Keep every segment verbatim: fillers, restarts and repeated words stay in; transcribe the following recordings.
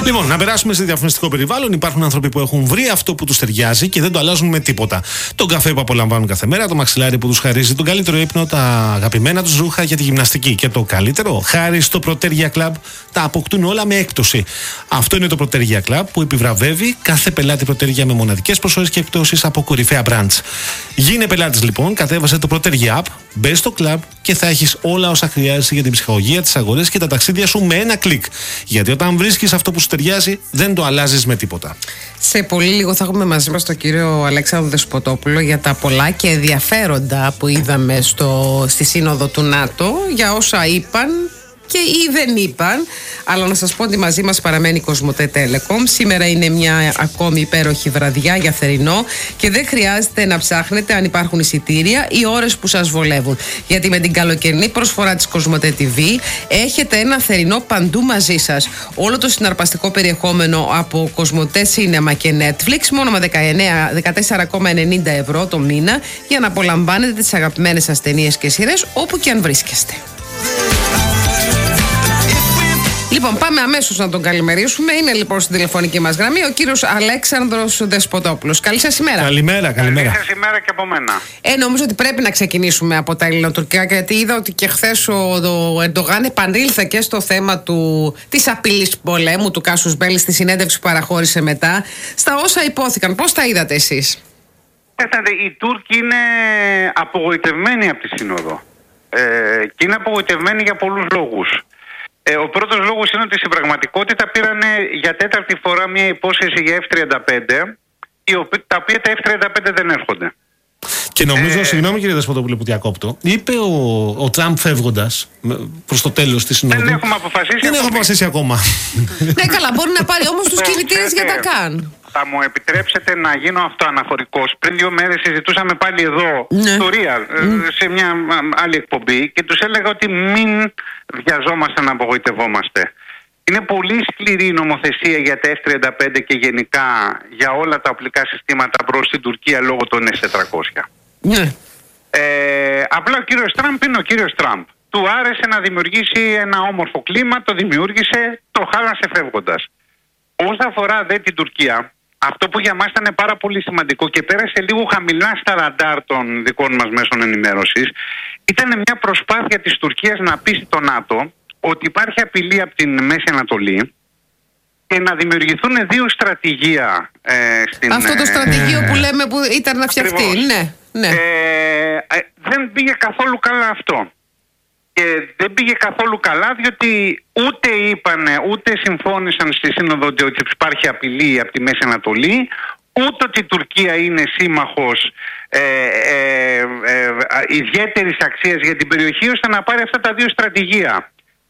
Λοιπόν, να περάσουμε σε διαφημιστικό περιβάλλον. Υπάρχουν άνθρωποι που έχουν βρει αυτό που τους ταιριάζει και δεν το αλλάζουν με τίποτα. Τον καφέ που απολαμβάνουν κάθε μέρα, το μαξιλάρι που τους χαρίζει τον καλύτερο ύπνο, τα αγαπημένα τους ρούχα για τη γυμναστική. Και το καλύτερο, χάρη στο Protergia Club, τα αποκτούν όλα με έκπτωση. Αυτό είναι το Protergia Club που επιβραβεύει κάθε πελάτη Protergia με μοναδικές προσφορές και εκπτώσεις από κορυφαία brands. Γίνε πελάτης λοιπόν, κατέβασε το Protergia App, μπες στο club και θα έχεις όλα όσα χρειάζεσαι για την ψυχαγωγία, τις αγορές και τα ταξίδια σου με ένα κλικ. Γιατί όταν βρίσκεις αυτό που σου ταιριάζει, δεν το αλλάζεις με τίποτα. Σε πολύ λίγο θα έχουμε μαζί μας τον κύριο Αλέξανδρο Δεσποτόπουλο για τα πολλά και ενδιαφέροντα που είδαμε στο, στη Σύνοδο του ΝΑΤΟ, για όσα είπαν και ή δεν είπαν. Αλλά να σας πω ότι μαζί μας παραμένει η Κοσμοτέ Telecom. Σήμερα είναι μια ακόμη υπέροχη βραδιά για θερινό και δεν χρειάζεται να ψάχνετε αν υπάρχουν εισιτήρια ή ώρες που σας βολεύουν. Γιατί με την καλοκαιρινή προσφορά της Κοσμοτέ τι βι έχετε ένα θερινό παντού μαζί σας. Όλο το συναρπαστικό περιεχόμενο από Κοσμοτέ Cinema και Netflix μόνο με δεκατέσσερα κόμμα ενενήντα ευρώ το μήνα για να απολαμβάνετε τις αγαπημένες σας ταινίες και σειρές όπου και αν βρίσκεστε. Λοιπόν, πάμε αμέσως να τον καλημερίσουμε. Είναι λοιπόν στην τηλεφωνική μας γραμμή ο κύριος Αλέξανδρος Δεσποτόπουλος. Καλή σας ημέρα. Καλημέρα, καλημέρα. Καλή σας ημέρα και από μένα. Ε, νομίζω ότι πρέπει να ξεκινήσουμε από τα ελληνοτουρκικά, γιατί είδα ότι και χθες ο, ο Ερντογάν επανήλθε και στο θέμα του, της απειλής πολέμου του Κάσους Μπέλη στη συνέντευξη που παραχώρησε μετά. Στα όσα υπόθηκαν, πώς τα είδατε εσείς? Οι Τούρκοι είναι απογοητευμένοι από τη Σύνοδο. Ε, και είναι απογοητευμένοι για πολλούς λόγους. Ε, ο πρώτος λόγος είναι ότι στην πραγματικότητα πήρανε για τέταρτη φορά μια υπόσχεση για εφ τριάντα πέντε, τα οποία τα εφ τριάντα πέντε δεν έρχονται. Και νομίζω, ε, συγγνώμη κύριε Δεσποτόπουλε που διακόπτω, είπε ο, ο Τραμπ φεύγοντας προς το τέλος της συνόδου. Δεν έχουμε αποφασίσει Δεν έχουμε αποφασίσει ακόμα. Ναι, καλά, μπορεί να πάρει όμως τους κινητήρες για τα καν. Θα μου επιτρέψετε να γίνω αυτοαναφορικός. Πριν δύο μέρες συζητούσαμε πάλι εδώ, ναι. στο Real, mm. σε μια άλλη εκπομπή, και τους έλεγα ότι μην βιαζόμαστε να απογοητευόμαστε. Είναι πολύ σκληρή η νομοθεσία για τα εφ τριάντα πέντε και γενικά για όλα τα οπλικά συστήματα προς την Τουρκία λόγω των ες τετρακόσια. Ναι. Ε, απλά ο κύριος Τραμπ είναι ο κύριος Τραμπ. Του άρεσε να δημιουργήσει ένα όμορφο κλίμα, το δημιούργησε, το χάλασε φεύγοντας. Όσον αφορά δε την Τουρκία, αυτό που για μας ήταν πάρα πολύ σημαντικό και πέρασε λίγο χαμηλά στα ραντάρ των δικών μας μέσων ενημέρωσης, ήταν μια προσπάθεια της Τουρκίας να πείσει το ΝΑΤΟ ότι υπάρχει απειλή από την Μέση Ανατολή και να δημιουργηθούν δύο στρατηγία ε, στην... Αυτό το στρατηγείο ε, που λέμε που ήταν να φτιαχτεί, ναι, ναι. Ε, ε, δεν πήγε καθόλου καλά αυτό. Και δεν πήγε καθόλου καλά διότι ούτε είπανε, ούτε συμφώνησαν στη Σύνοδο ότι υπάρχει απειλή από τη Μέση Ανατολή, ούτε ότι η Τουρκία είναι σύμμαχος ε, ε, ε, ιδιαίτερης αξίας για την περιοχή ώστε να πάρει αυτά τα δύο στρατηγία.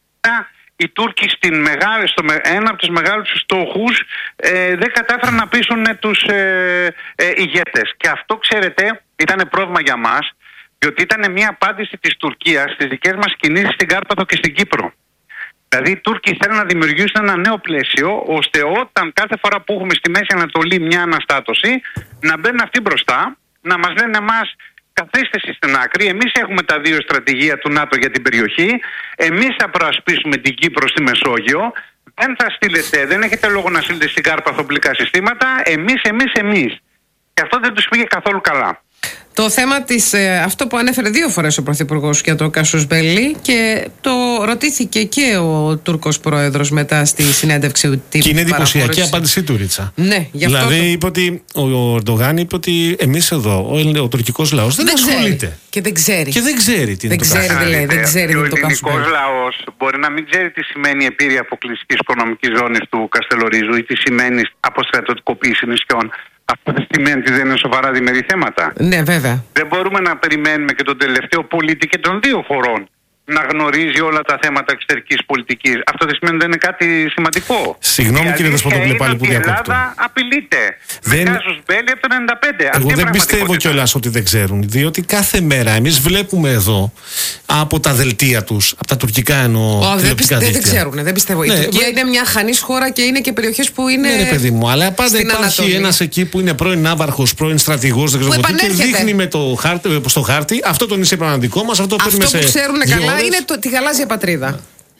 Οι Τούρκοι στην μεγάλη, στο, ένα από τους μεγάλους στόχους ε, δεν κατάφεραν να πείσουν τους ε, ε, ηγέτες. Και αυτό, ξέρετε, ήταν πρόβλημα για μας, διότι ήταν μια απάντηση της Τουρκίας στις δικές μας κινήσεις στην Κάρπαθο και στην Κύπρο. Δηλαδή οι Τούρκοι θέλουν να δημιουργήσουν ένα νέο πλαίσιο, ώστε όταν κάθε φορά που έχουμε στη Μέση Ανατολή μια αναστάτωση, να μπαίνουν αυτοί μπροστά, να μας λένε εμάς, καθίστε εσείς στην άκρη, εμείς έχουμε τα δύο στρατηγία του ΝΑΤΟ για την περιοχή, εμείς θα προασπίσουμε την Κύπρο στη Μεσόγειο, δεν θα στείλετε, δεν έχετε λόγο να στείλετε στην Κάρπαθο οπλικά συστήματα, εμείς, εμείς, εμείς. Και αυτό δεν τους πήγε καθόλου καλά. Το θέμα της, ε, αυτό που ανέφερε δύο φορές ο Πρωθυπουργός για το Κάσους Μπέλη, και το ρωτήθηκε και ο Τούρκος Πρόεδρος μετά στη συνέντευξη τύπου. Και είναι εντυπωσιακή η απάντησή του, Ρίτσα. Ναι, γι' αυτό δηλαδή το... είπε ότι ο Ερντογάν είπε ότι εμείς εδώ, ο, ο τουρκικός λαός δεν, δεν ασχολείται. Ξέρει. Και δεν ξέρει. Και δεν ξέρει τι είναι δεν το ξέρει, Κάσους δηλαδή, δεν ξέρει Ο το ελληνικός λαός μπορεί να μην ξέρει τι σημαίνει επίρρεια αποκλειστικής οικονομικής ζώνης του Καστελορίζου ή τι σημαίνει αποστρατιωτικοποίηση νησιών. Αυτό δεν σημαίνει ότι δεν είναι σοβαρά διμερεί θέματα. Ναι, βέβαια. Δεν μπορούμε να περιμένουμε και τον τελευταίο πολίτη και των δύο χωρών να γνωρίζει όλα τα θέματα εξωτερικής πολιτικής. Αυτό δεν σημαίνει ότι δεν είναι κάτι σημαντικό. Συγγνώμη κύριε Δεσποτόπουλε πάλι που διακόπτω. Η Ελλάδα απειλείται. Δεν... Με Κάσους Μπέλη από το ενενήντα πέντε. Εγώ δεν πιστεύω κιόλας ότι δεν ξέρουν. Διότι κάθε μέρα εμείς βλέπουμε εδώ από τα δελτία τους, από τα τουρκικά εννοώ. Oh, δεν, πιστε, δεν ξέρουν, δεν πιστεύω. Ναι, η Τουρκία με... είναι μια χανής χώρα και είναι και περιοχές που είναι. Ναι, ρε παιδί μου, αλλά πάντα υπάρχει ένας εκεί που είναι πρώην ναύαρχος, πρώην στρατηγός, δεν ξέρω τι, και δείχνει με το χάρτη, στο χάρτη αυτό το νησί πραγματικό μας, αυτό που ξέρουν καλά είναι το, τη γαλάζια πατρίδα.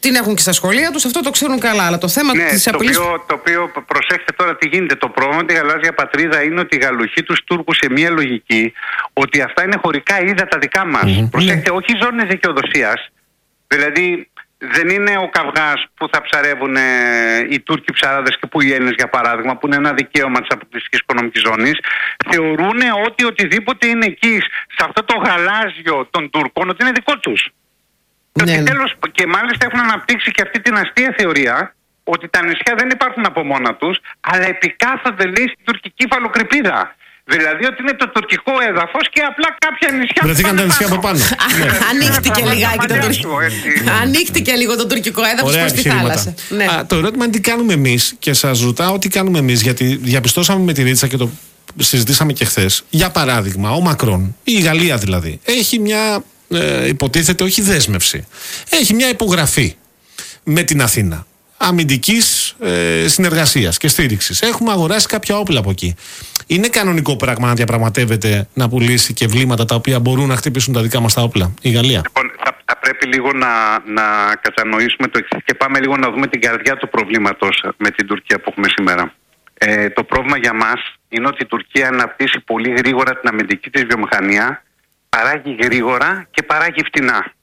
την έχουν και στα σχολεία τους, αυτό το ξέρουν καλά. Αλλά το θέμα ναι, της το απειλής. Οποίο, το οποίο προσέξτε τώρα τι γίνεται. Το πρόβλημα με τη γαλάζια πατρίδα είναι ότι γαλουχεί τους Τούρκους σε μια λογική ότι αυτά είναι χωρικά ύδατα δικά μας. Mm-hmm. Προσέξτε, mm-hmm. όχι ζώνες δικαιοδοσίας. Δηλαδή, δεν είναι ο καυγάς που θα ψαρεύουν ε, οι Τούρκοι ψαράδες και που οι Έλληνες, για παράδειγμα, που είναι ένα δικαίωμα της αποκλειστικής οικονομικής ζώνης. Θεωρούν ότι οτιδήποτε είναι εκεί, σε αυτό το γαλάζιο των Τούρκων, ότι είναι δικό τους. Ναι. Και, τέλος, και μάλιστα έχουν αναπτύξει και αυτή την αστεία θεωρία ότι τα νησιά δεν υπάρχουν από μόνα τους, αλλά επικάθονται, λέει, στην τουρκική υφαλοκρηπίδα. Δηλαδή ότι είναι το τουρκικό έδαφος και απλά κάποια νησιά. Βρεθήκαν τα νησιά από πάνω. Ανοίχτηκε λιγάκι το τουρκικό. Ανοίχτηκε λίγο το τουρκικό έδαφος προς τη θάλασσα. Ναι. Α, το ερώτημα είναι τι κάνουμε εμείς, και σας ρωτάω τι κάνουμε εμείς, γιατί διαπιστώσαμε με τη Ρίτσα και το συζητήσαμε και χθες. Για παράδειγμα, ο Μακρόν, η Γαλλία δηλαδή, έχει μια ε, υποτίθεται όχι δέσμευση, έχει μια υπογραφή με την Αθήνα αμυντικής ε, συνεργασίας και στήριξης. Έχουμε αγοράσει κάποια όπλα από εκεί. Είναι κανονικό πράγμα να διαπραγματεύεται να πουλήσει και βλήματα τα οποία μπορούν να χτυπήσουν τα δικά μας τα όπλα η Γαλλία? Λοιπόν, θα, θα πρέπει λίγο να, να κατανοήσουμε το εξής και πάμε λίγο να δούμε την καρδιά του προβλήματος με την Τουρκία που έχουμε σήμερα. Ε, το πρόβλημα για μας είναι ότι η Τουρκία αναπτύσσει πολύ γρήγορα την αμυντική της βιομηχανία, παράγει γρήγορα και παράγει φτηνά.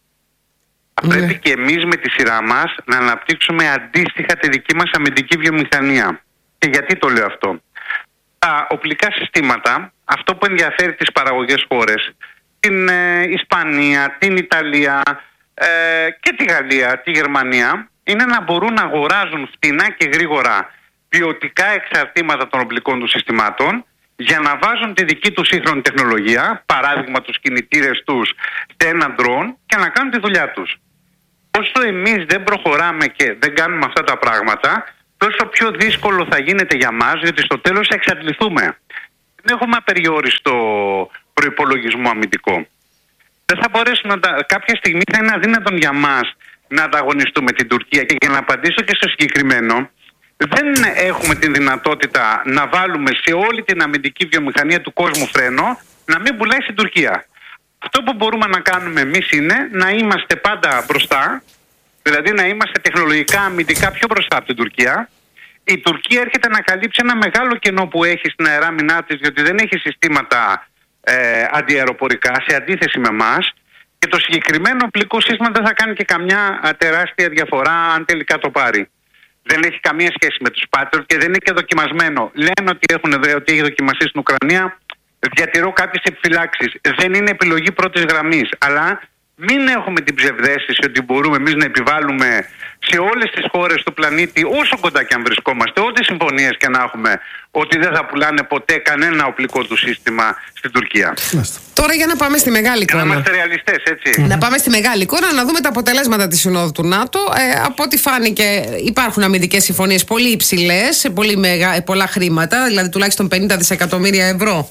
Θα Ναι. πρέπει και εμείς με τη σειρά μας να αναπτύξουμε αντίστοιχα τη δική μας αμυντική βιομηχανία. Και γιατί το λέω αυτό? Τα οπλικά συστήματα, αυτό που ενδιαφέρει τις παραγωγές χώρες, την ε, Ισπανία, την Ιταλία ε, και τη Γαλλία, τη Γερμανία, είναι να μπορούν να αγοράζουν φτηνά και γρήγορα ποιοτικά εξαρτήματα των οπλικών του συστημάτων για να βάζουν τη δική τους σύγχρονη τεχνολογία, παράδειγμα τους κινητήρες τους, σε ένα ντρόν και να κάνουν τη δουλειά τους. Όσο εμείς δεν προχωράμε και δεν κάνουμε αυτά τα πράγματα, τόσο πιο δύσκολο θα γίνεται για μας, διότι στο τέλος θα εξαντληθούμε. Δεν έχουμε απεριόριστο προϋπολογισμό αμυντικό. Δεν θα μπορέσουμε να τα... Κάποια στιγμή θα είναι αδύνατον για μας να ανταγωνιστούμε την Τουρκία. Και για να απαντήσω και στο συγκεκριμένο, δεν έχουμε την δυνατότητα να βάλουμε σε όλη την αμυντική βιομηχανία του κόσμου φρένο να μην πουλάει στην Τουρκία. Αυτό που μπορούμε να κάνουμε εμείς είναι να είμαστε πάντα μπροστά, δηλαδή να είμαστε τεχνολογικά αμυντικά πιο μπροστά από την Τουρκία. Η Τουρκία έρχεται να καλύψει ένα μεγάλο κενό που έχει στην αεράμινά της, διότι δεν έχει συστήματα ε, αντιαεροπορικά σε αντίθεση με εμάς. Και το συγκεκριμένο οπλικό σύστημα δεν θα κάνει και καμιά τεράστια διαφορά αν τελικά το πάρει. Δεν έχει καμία σχέση με τους Patriot και δεν είναι και δοκιμασμένο. Λένε ότι, έχουν, ότι έχει δοκιμαστεί στην Ουκρανία. Διατηρώ κάποιες επιφυλάξεις. Δεν είναι επιλογή πρώτης γραμμής. Αλλά μην έχουμε την ψευδαίσθηση ότι μπορούμε εμείς να επιβάλλουμε σε όλες τις χώρες του πλανήτη, όσο κοντά και αν βρισκόμαστε, ό,τι συμφωνίες και να έχουμε, ότι δεν θα πουλάνε ποτέ κανένα οπλικό του σύστημα στην Τουρκία. Τώρα για να πάμε στη μεγάλη εικόνα. Να είμαστε ρεαλιστές, έτσι. Να πάμε στη μεγάλη εικόνα, να δούμε τα αποτελέσματα της Συνόδου του ΝΑΤΟ. Ε, από ό,τι φάνηκε, υπάρχουν αμυντικές συμφωνίες πολύ υψηλές, πολύ μεγα, πολλά χρήματα, δηλαδή τουλάχιστον πενήντα δισεκατομμύρια ευρώ.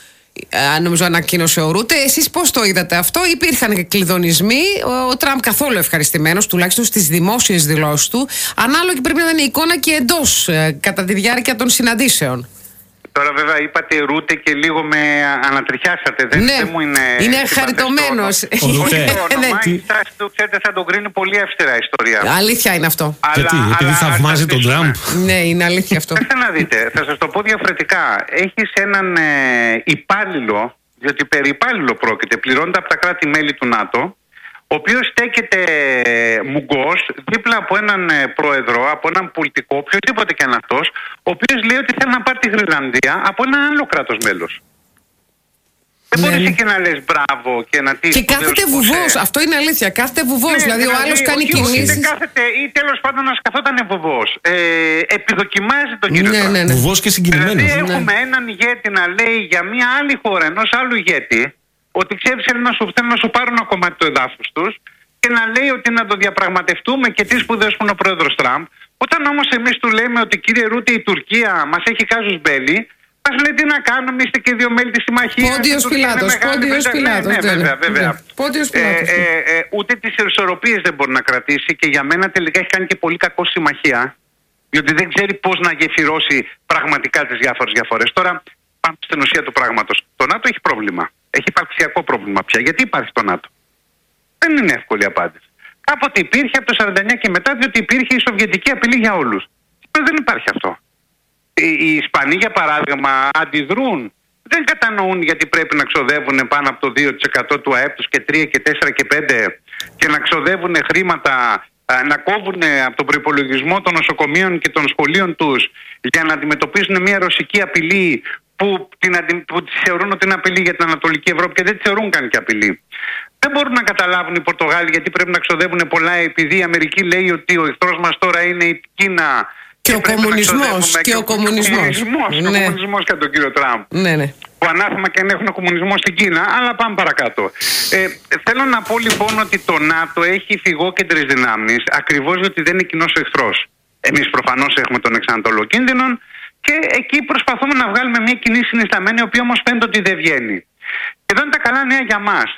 Ε, νομίζω ανακοίνωσε ο Ρούτε. Εσείς πώς το είδατε αυτό? Υπήρχαν κλειδονισμοί. Ο Τραμπ καθόλου ευχαριστημένος, τουλάχιστον στις δημόσιες δηλώσεις του. Ανάλογη πρέπει να είναι η εικόνα και εντός, ε, κατά τη διάρκεια των συναντήσεων. Τώρα βέβαια είπατε Ρούτε και λίγο με ανατριχιάσατε. Δεν, ναι, δεν μου είναι... είναι χαριτωμένος. Όχι το όνομα, η στάση του, ξέρετε, θα τον κρίνει πολύ αυστηρά η ιστορία. Αλήθεια είναι αυτό. Γιατί, αλλά, επειδή αλλά, θαυμάζει τον Τραμπ. Ναι, είναι αλήθεια αυτό. Θέλετε να δείτε, θα σας το πω διαφορετικά. Έχεις έναν ε, υπάλληλο, διότι περί υπάλληλο πρόκειται, πληρώνεται από τα κράτη-μέλη του ΝΑΤΟ, ο οποίος στέκεται μουγκός δίπλα από έναν πρόεδρο, από έναν πολιτικό, οποιοδήποτε και αν αυτός, ο οποίος λέει ότι θέλει να πάρει τη Γρυλανδία από ένα άλλο κράτος μέλος. Δεν Ναι. μπορείς και να λες μπράβο και να τι. Και κάθεται βουβός, αυτό είναι αλήθεια. Κάθεται βουβός, Ναι, δηλαδή, δηλαδή ο άλλος κάνει κινήσεις. Είτε κάθεται ή τέλος πάντων να σκαθόταν βουβός. Ε, επιδοκιμάζει τον κύριο Ναι, Τραμπ. ναι, ναι. Βουβός και συγκινημένος. Δηλαδή Ναι. έχουμε έναν ηγέτη να λέει για μια άλλη χώρα, ενός άλλου ηγέτη, ότι ξέρεις θέλουν να σου, θέλουν να σου πάρουν ένα κομμάτι του εδάφους τους και να λέει ότι να το διαπραγματευτούμε και τι σπουδές που είναι ο πρόεδρος Τραμπ. Όταν όμως εμείς του λέμε ότι κύριε Ρούτε η Τουρκία μας έχει κάζους μπέλη, μας λέει τι να κάνουμε, είστε και δύο μέλη της συμμαχίας. Πόντιος Πιλάτος, Πόντιος Πιλάτος. Ναι, βέβαια, βέβαια. Πόντιος Ε, Πιλάτος. ε, ε, ούτε τις ισορροπίες δεν μπορεί να κρατήσει και για μένα τελικά έχει κάνει και πολύ κακό συμμαχία, διότι δεν ξέρει πώς να γεφυρώσει πραγματικά τις διάφορες διαφορές. Τώρα πάμε στην ουσία του πράγματος. Το ΝΑΤΟ έχει πρόβλημα. Έχει υπαρξιακό πρόβλημα πια. Γιατί υπάρχει το ΝΑΤΟ? Δεν είναι εύκολη απάντηση. Κάποτε υπήρχε από το σαράντα εννιά και μετά, διότι υπήρχε η σοβιετική απειλή για όλους. Δεν υπάρχει αυτό. Οι Ισπανοί, για παράδειγμα, αντιδρούν. Δεν κατανοούν γιατί πρέπει να ξοδεύουν πάνω από το δύο τοις εκατό του ΑΕΠ τους και τρία και τέσσερα και πέντε και να ξοδεύουν χρήματα, να κόβουν από τον προϋπολογισμό των νοσοκομείων και των σχολείων τους για να αντιμετωπίσουν μια ρωσική απειλή που, την, που τις θεωρούν ότι είναι απειλή για την Ανατολική Ευρώπη και δεν τις θεωρούν καν και απειλή. Δεν μπορούν να καταλάβουν οι Πορτογάλοι γιατί πρέπει να ξοδεύουν πολλά, επειδή η Αμερική λέει ότι ο εχθρός μας τώρα είναι η Κίνα. Και, και ο κομμουνισμός. Και, και ο κομμουνισμός. Και ο κομμουνισμός κατά τον κύριο Τραμπ. Ναι, ναι. Που ανάθεμα και αν έχουν κομμουνισμό στην Κίνα, αλλά πάμε παρακάτω. Ε, θέλω να πω λοιπόν ότι το ΝΑΤΟ έχει φυγόκεντρες δυνάμεις, ακριβώς γιατί δεν είναι κοινός ο εχθρός. Εμείς προφανώς έχουμε τον εξανατολό κίνδυνο και εκεί προσπαθούμε να βγάλουμε μια κοινή συνισταμένη, η οποία όμως φαίνεται ότι δεν βγαίνει. Και εδώ είναι τα καλά νέα για μας.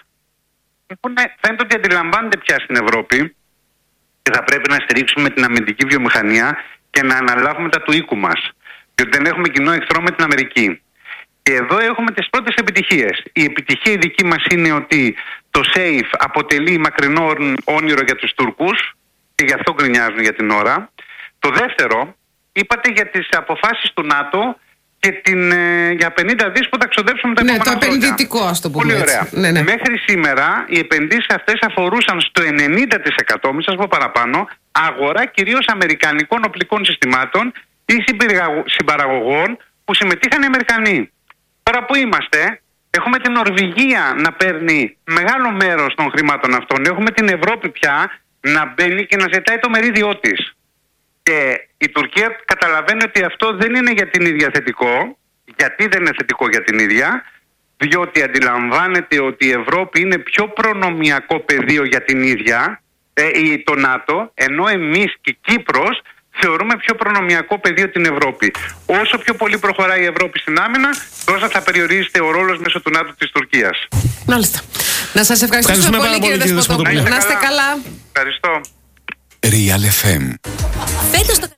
Φαίνεται ότι αντιλαμβάνεται πια στην Ευρώπη και θα πρέπει να στηρίξουμε την αμυντική βιομηχανία και να αναλάβουμε τα του οίκου μας. Διότι δεν έχουμε κοινό εχθρό με την Αμερική. Και εδώ έχουμε τις πρώτες επιτυχίες. Η επιτυχία η δική μας είναι ότι το SAFE αποτελεί μακρινό όνειρο για τους Τούρκους και γι' αυτό γκρινιάζουν για την ώρα. Το δεύτερο, είπατε για τις αποφάσεις του ΝΑΤΟ και την, ε, για πενήντα δις που θα ξοδέψουμε τα ναι, επόμενα χρόνια. Ναι, το επενδυτικό, ας το πούμε. Πολύ έτσι. ωραία. Ναι, ναι. Μέχρι σήμερα οι επενδύσεις αυτές αφορούσαν στο ενενήντα τοις εκατό, μην σας πω παραπάνω, αγορά κυρίως αμερικανικών οπλικών συστημάτων ή συμπαραγωγών που συμμετείχαν οι Αμερικανοί. Τώρα που είμαστε, έχουμε την Νορβηγία να παίρνει μεγάλο μέρος των χρημάτων αυτών. Έχουμε την Ευρώπη πια να μπαίνει και να ζητάει το μερίδιό της. Και η Τουρκία καταλαβαίνει ότι αυτό δεν είναι για την ίδια θετικό. Γιατί δεν είναι θετικό για την ίδια? Διότι αντιλαμβάνεται ότι η Ευρώπη είναι πιο προνομιακό πεδίο για την ίδια, ε, το ΝΑΤΟ, ενώ εμείς και Κύπρος θεωρούμε πιο προνομιακό πεδίο την Ευρώπη. Όσο πιο πολύ προχωράει η Ευρώπη στην άμυνα, τόσο θα περιορίζεται ο ρόλος μέσω του ΝΑΤΟ της Τουρκίας. Μάλιστα. Να σας ευχαριστήσουμε πολύ, κύριε Δεσποτόπουλο. Να είστε καλά. Ευχαριστώ. Real εφ εμ. Φέτος το...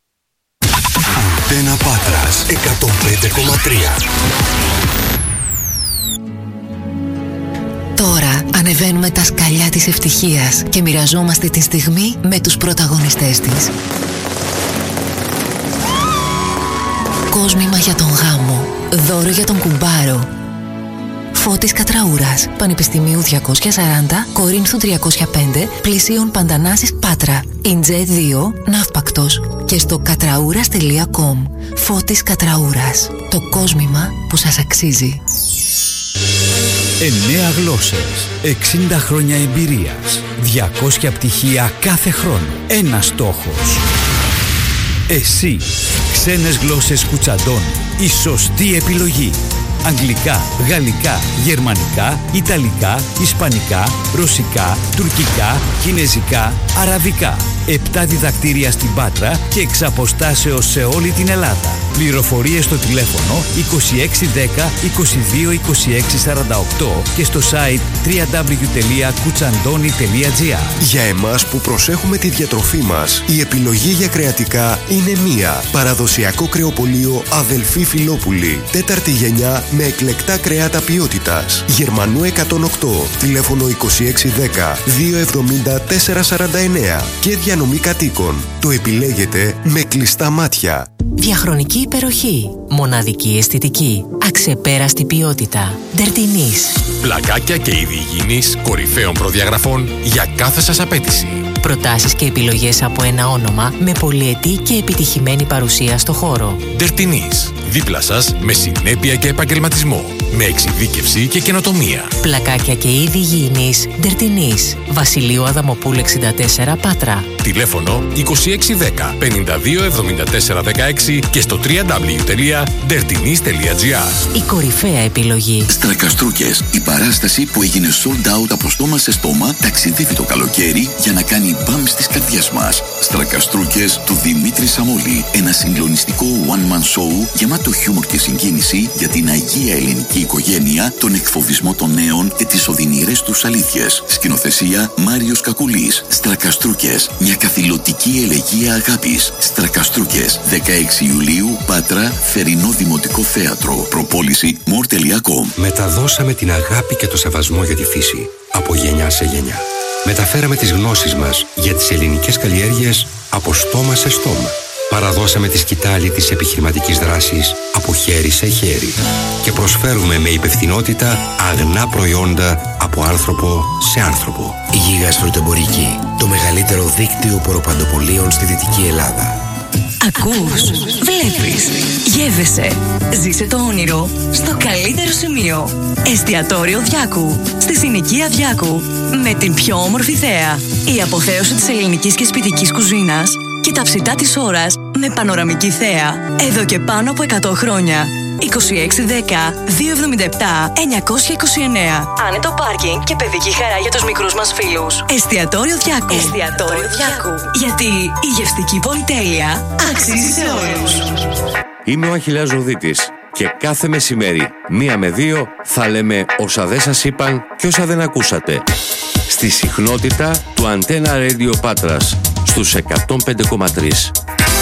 Αντένα Πάτρας εκατόν πέντε κόμμα τρία. Τώρα ανεβαίνουμε τα σκαλιά της ευτυχίας και μοιραζόμαστε τη στιγμή με τους πρωταγωνιστές της. Κόσμημα για τον γάμο, δώρο για τον κουμπάρο. Φώτης Κατραούρας, Πανεπιστημίου διακόσια σαράντα, Κορίνθου τριακόσια πέντε, Πλησίων Παντανάσης Πάτρα, Ιντζέ δύο, Ναύπακτος και στο κατραούρας τελεία κομ. Φώτης Κατραούρας, το κόσμημα που σας αξίζει. Εννέα γλώσσες, εξήντα χρόνια εμπειρίας, διακόσια πτυχία κάθε χρόνο. Ένας στόχος. Εσύ, ξένες γλώσσες Κουτσαντών, η σωστή επιλογή. Αγγλικά, γαλλικά, γερμανικά, ιταλικά, ισπανικά, ρωσικά, τουρκικά, κινεζικά, αραβικά. Επτά διδακτήρια στην Πάτρα και εξ αποστάσεως σε όλη την Ελλάδα. Πληροφορίες στο τηλέφωνο είκοσι έξι δέκα είκοσι δύο είκοσι έξι σαράντα οκτώ και στο site double-u double-u double-u τελεία κουτσαντώνη τελεία τζι άρ. Για εμάς που προσέχουμε τη διατροφή μας, η επιλογή για κρεατικά είναι μία. Παραδοσιακό κρεοπωλείο Αδελφή Φιλόπουλη. Τέταρτη γενιά με εκλεκτά κρεάτα ποιότητας. Γερμανού εκατόν οκτώ, τηλέφωνο είκοσι έξι δέκα διακόσια εβδομήντα τέσσερα σαράντα εννέα και διανομή κατοίκων. Το επιλέγετε με κλειστά μάτια. Διαχρονική υπεροχή, μοναδική αισθητική, αξεπέραστη ποιότητα. Ντερτινής. Πλακάκια και είδη υγιεινής κορυφαίων προδιαγραφών για κάθε σας απέτηση. Προτάσεις και επιλογές από ένα όνομα με πολυετή και επιτυχημένη παρουσία στο χώρο. Ντερτινής. Δίπλα σας με συνέπεια και επαγγελματισμό. Με εξειδίκευση και καινοτομία. Πλακάκια και είδη υγιεινής. Ντερτινής. Βασιλείου Αδαμοπούλου εξήντα τέσσερα Πάτρα. Τηλέφωνο είκοσι έξι δέκα πενήντα δύο εβδομήντα τέσσερα δεκαέξι και στο double-u double-u double-u τελεία ντερτινής τελεία τζι άρ. Η κορυφαία επιλογή. Στρακαστρούκες. Η παράσταση που έγινε sold out από στόμα σε στόμα ταξιδεύει το καλοκαίρι για να κάνει μπαμ στις καρδιές μας. Στρακαστρούκες του Δημήτρη Σαμόλη. Ένα συγκλονιστικό one-man show γεμάτο χιούμορ και συγκίνηση για την αγία ελληνική οικογένεια, τον εκφοβισμό των νέων και τις οδυνηρές τους αλήθειες. Σκηνοθεσία Μάριος Κακουλής. Στρακαστρούκες. Μια καθηλωτική ελεγεία αγάπης. Στρακαστρούκες. δεκαέξι Ιουλίου, Πάτρα, Θερινό Δημοτικό Θέατρο. Προπόληση more τελεία com. Μεταδώσαμε την αγάπη και το σεβασμό για τη φύση από γενιά σε γενιά. Μεταφέραμε τις γνώσεις μας για τις ελληνικές καλλιέργειες από στόμα σε στόμα. Παραδώσαμε τη σκητάλη της επιχειρηματικής δράσης από χέρι σε χέρι και προσφέρουμε με υπευθυνότητα αγνά προϊόντα από άνθρωπο σε άνθρωπο. Η Γίγας Φρουτοεμπορική, το μεγαλύτερο δίκτυο ποροπαντοπολίων στη Δυτική Ελλάδα. Ακούς, βλέπεις, γεύεσαι. Ζήσε το όνειρο στο καλύτερο σημείο. Εστιατόριο Διάκου, στη συνοικία Διάκου, με την πιο όμορφη θέα. Η αποθέωση της ελληνικής και σπιτικής κουζίνας και τα ψητά της ώρας με πανοραμική θέα. Εδώ και πάνω από εκατό χρόνια. είκοσι έξι δέκα διακόσια εβδομήντα επτά εννιακόσια είκοσι εννέα. Άνετο πάρκινγκ και παιδική χαρά για τους μικρούς μας φίλους. Εστιατόριο Διάκου. Εστιατόριο Διάκου. Γιατί η γευστική πολυτέλεια αξίζει σε όλους. Είμαι ο Αχιλλέας Ζωδίτης και κάθε μεσημέρι, μία με δύο, θα λέμε όσα δεν σας είπαν και όσα δεν ακούσατε. Στη συχνότητα του Antenna Radio Patras, στους εκατόν πέντε κόμμα τρία.